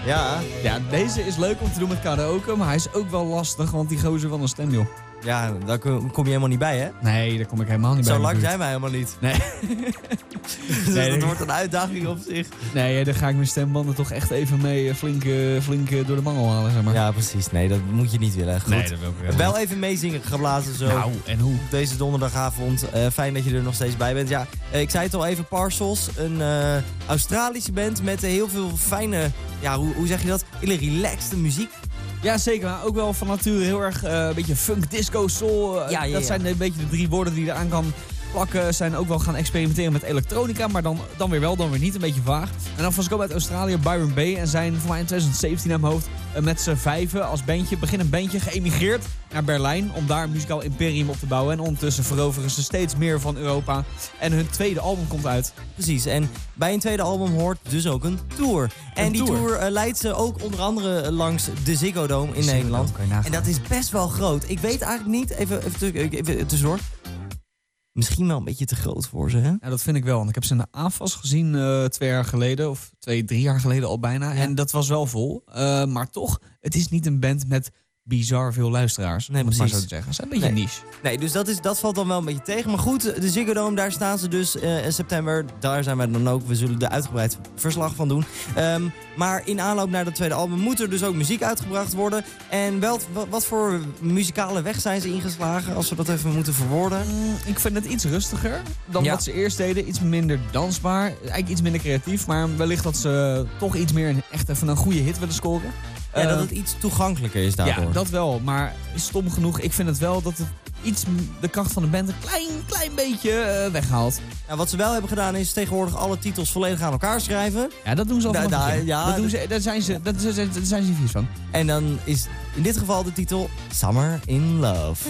Ja. Ja, deze is leuk om te doen met karaoke, maar hij is ook wel lastig, want die gozer van een stem, joh. Ja, daar kom je helemaal niet bij, hè? Nee, daar kom ik helemaal niet bij. Zo lang zijn wij helemaal niet. Nee. Dus Nee, dat nee. wordt een uitdaging op zich. Nee, daar ga ik mijn stembanden toch echt even mee flink door de mangel halen, zeg maar. Ja, precies. Nee, dat moet je niet willen. Goed. Nee, dat wil ik Wel even meezingen geblazen zo. Nou, en hoe? Deze donderdagavond. Fijn dat je er nog steeds bij bent. Ja, ik zei het al even, Parcels. Een Australische band met heel veel fijne, ja, hoe zeg je dat? Hele relaxte muziek. Ja, zeker. Maar ook wel van nature heel erg een beetje funk, disco, soul. Ja, dat zijn een beetje de 3 woorden die je eraan kan plakken. Zijn ook wel gaan experimenteren met elektronica, maar dan weer wel, dan weer niet. Een beetje vaag. En dan was ik ook uit Australië, Byron Bay. En zijn voor mij in 2017 aan mijn hoofd met z'n 5 als bandje, een bandje geëmigreerd naar Berlijn. Om daar een muzikaal imperium op te bouwen. En ondertussen veroveren ze steeds meer van Europa. En hun tweede album komt uit. Precies, en bij een tweede album hoort dus ook een tour. En die tour leidt ze ook onder andere langs de Ziggo Dome in Nederland. En dat is best wel groot. Ik weet eigenlijk niet, even tussendoor. Misschien wel een beetje te groot voor ze, hè? Ja, dat vind ik wel. Want ik heb ze in de AFAS gezien 2 jaar geleden. Of 2, 3 jaar geleden al bijna. Ja. En dat was wel vol. Maar toch, het is niet een band met bizar veel luisteraars. Nee, om het maar precies. zo te zeggen. Het is een beetje niche. Nee, dus dat valt dan wel een beetje tegen. Maar goed, de Ziggo Dome, daar staan ze dus in september. Daar zijn wij dan ook. We zullen er uitgebreid verslag van doen. Maar in aanloop naar dat tweede album moet er dus ook muziek uitgebracht worden. En wat voor muzikale weg zijn ze ingeslagen, als we dat even moeten verwoorden? Ik vind het iets rustiger dan wat ze eerst deden. Iets minder dansbaar. Eigenlijk iets minder creatief. Maar wellicht dat ze toch iets meer echt even een goede hit willen scoren. Ja, dat het iets toegankelijker is daardoor. Ja, dat wel. Maar stom genoeg, ik vind het wel dat het iets de kracht van de band een klein beetje weghaalt. Ja, wat ze wel hebben gedaan is tegenwoordig alle titels volledig aan elkaar schrijven. Ja, dat doen ze al vanaf het begin. Ja, dat doen ze, daar zijn ze vies van. En dan is in dit geval de titel Summer in Love.